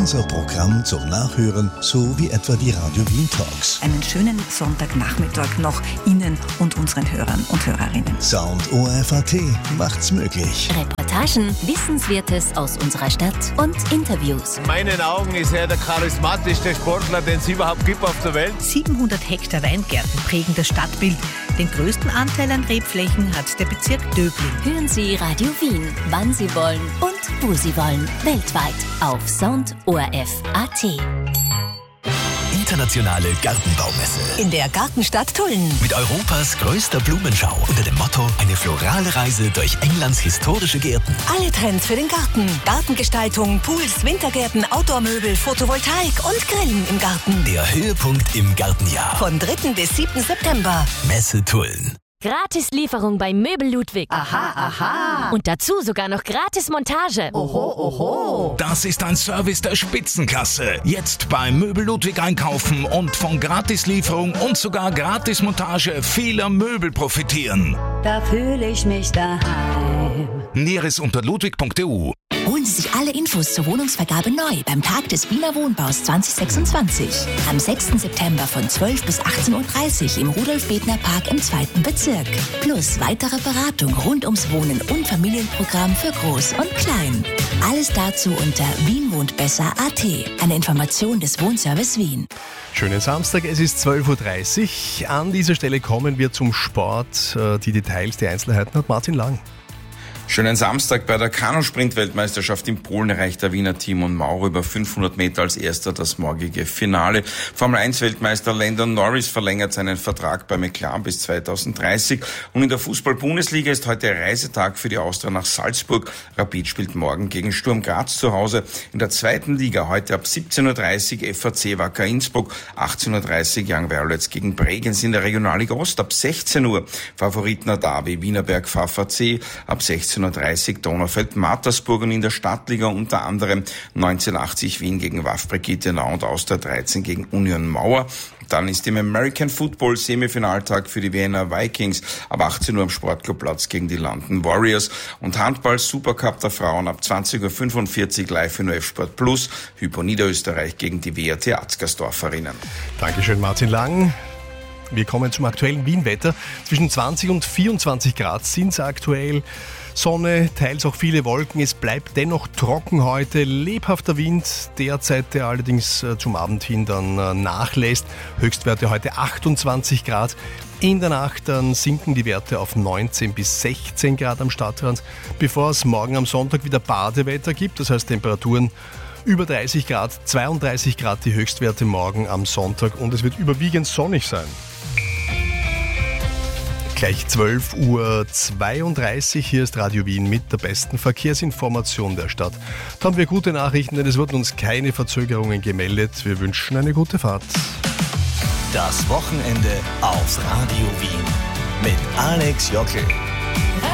Unser Programm zum Nachhören, so wie etwa die Radio Wien Talks. Einen schönen Sonntagnachmittag noch Ihnen und unseren Hörern und Hörerinnen. Sound ORF.at macht's möglich. Reportagen, Wissenswertes aus unserer Stadt und Interviews. In meinen Augen ist er der charismatischste Sportler, den es überhaupt gibt auf der Welt. 700 Hektar Weingärten prägen das Stadtbild. Den größten Anteil an Rebflächen hat der Bezirk Döbling. Hören Sie Radio Wien, wann Sie wollen und wo Sie wollen. Weltweit auf Sound ORF.at. Internationale Gartenbaumesse. In der Gartenstadt Tulln. Mit Europas größter Blumenschau unter dem Motto: eine florale Reise durch Englands historische Gärten. Alle Trends für den Garten. Gartengestaltung, Pools, Wintergärten, Outdoor-Möbel, Photovoltaik und Grillen im Garten. Der Höhepunkt im Gartenjahr. Von 3. bis 7. September. Messe Tulln. Gratis-Lieferung bei Möbel Ludwig. Aha, aha. Und dazu sogar noch Gratis-Montage. Oho, oho. Das ist ein Service der Spitzenklasse. Jetzt bei Möbel Ludwig einkaufen und von Gratislieferung und sogar Gratismontage vieler Möbel profitieren. Da fühle ich mich daheim. Näheres unter ludwig.eu. Holen Sie sich alle Infos zur Wohnungsvergabe neu beim Tag des Wiener Wohnbaus 2026. Am 6. September von 12 bis 18.30 Uhr im Rudolf-Bethner-Park im 2. Bezirk. Plus weitere Beratung rund ums Wohnen und Familienprogramm für Groß und Klein. Alles dazu unter wienwohntbesser.at. Eine Information des Wohnservice Wien. Schönen Samstag, es ist 12.30 Uhr. An dieser Stelle kommen wir zum Sport. Die Details, die Einzelheiten hat Martin Lang. Schönen Samstag. Bei der Kanusprint-Weltmeisterschaft in Polen erreicht der Wiener Timon Maurer über 500 Meter als erster das morgige Finale. Formel-1-Weltmeister Landon Norris verlängert seinen Vertrag bei McLaren bis 2030. Und in der Fußball-Bundesliga ist heute Reisetag für die Austria nach Salzburg. Rapid spielt morgen gegen Sturm Graz zu Hause. In der zweiten Liga heute ab 17.30 Uhr FAC Wacker Innsbruck, 18.30 Uhr Young Violets gegen Bregenz. In der Regionalliga Ost ab 16 Uhr Favoritner Derby Wienerberg VfC, ab 16:30 Donaufeld-Mattersburg und in der Stadtliga unter anderem 1980 Wien gegen WAF Brigitte-Nau und Austria 13 gegen Union Mauer. Dann ist im American Football Semifinaltag für die Wiener Vikings ab 18 Uhr am Sportclubplatz gegen die London Warriors und Handball Supercup der Frauen ab 20.45 Uhr live in OF Sport Plus, Hypo Niederösterreich gegen die WAT Atzgersdorferinnen. Dankeschön, Martin Lang. Wir kommen zum aktuellen Wien-Wetter. Zwischen 20 und 24 Grad sind es aktuell. Sonne, teils auch viele Wolken. Es bleibt dennoch trocken heute. Lebhafter Wind derzeit, der allerdings zum Abend hin dann nachlässt. Höchstwerte heute 28 Grad. In der Nacht dann sinken die Werte auf 19 bis 16 Grad am Stadtrand, bevor es morgen am Sonntag wieder Badewetter gibt. Das heißt Temperaturen über 30 Grad, 32 Grad die Höchstwerte morgen am Sonntag und es wird überwiegend sonnig sein. Gleich 12.32 Uhr, hier ist Radio Wien mit der besten Verkehrsinformation der Stadt. Da haben wir gute Nachrichten, denn es wurden uns keine Verzögerungen gemeldet. Wir wünschen eine gute Fahrt. Das Wochenende auf Radio Wien mit Alex Jockel.